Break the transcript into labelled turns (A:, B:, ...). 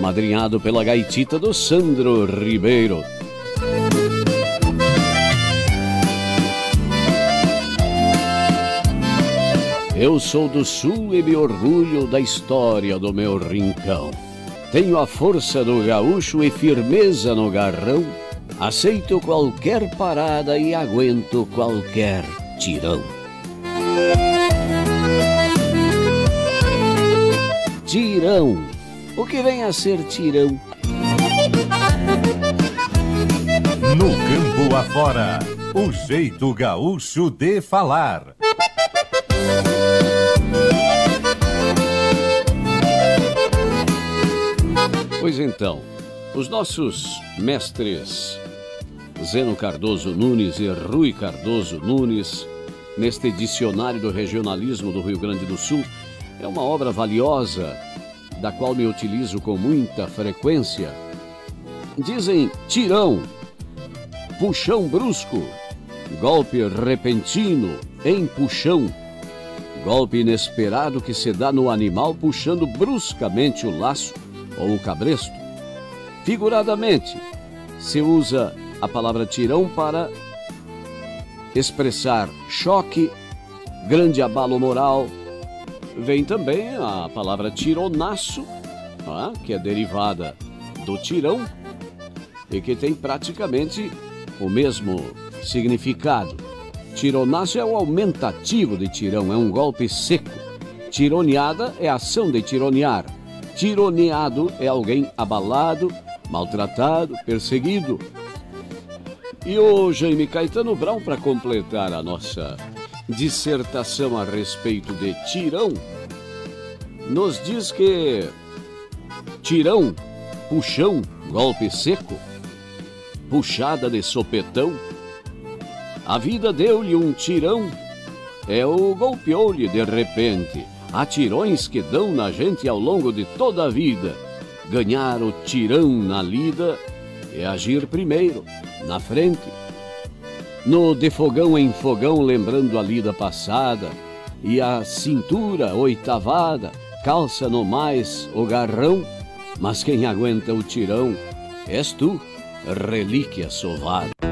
A: amadrinhado pela gaitita do Sandro Ribeiro. Eu sou do Sul e me orgulho da história do meu rincão. Tenho a força do gaúcho e firmeza no garrão. Aceito qualquer parada e aguento qualquer tirão. Tirão. O que vem a ser tirão?
B: No campo afora, o jeito gaúcho de falar.
A: Pois então, os nossos mestres Zeno Cardoso Nunes e Rui Cardoso Nunes, neste dicionário do regionalismo do Rio Grande do Sul, é uma obra valiosa, da qual me utilizo com muita frequência. Dizem tirão, puxão brusco, golpe repentino, empuxão, golpe inesperado que se dá no animal puxando bruscamente o laço ou o cabresto. Figuradamente, se usa a palavra tirão para expressar choque, grande abalo moral. Vem também a palavra tironaço, que é derivada do tirão e que tem praticamente o mesmo significado. Tironaço é o aumentativo de tirão, é um golpe seco. Tironeada é a ação de tironear. Tironeado é alguém abalado, maltratado, perseguido. E o Jaime Caetano Brown, para completar a nossa dissertação a respeito de tirão, nos diz que tirão, puxão, golpe seco, puxada de sopetão, a vida deu-lhe um tirão, o golpeou-lhe de repente. Há tirões que dão na gente ao longo de toda a vida. Ganhar o tirão na lida é agir primeiro, na frente. No de fogão em fogão, lembrando a lida passada, e a cintura oitavada, calça no mais o garrão, mas quem aguenta o tirão és tu, relíquia sovada.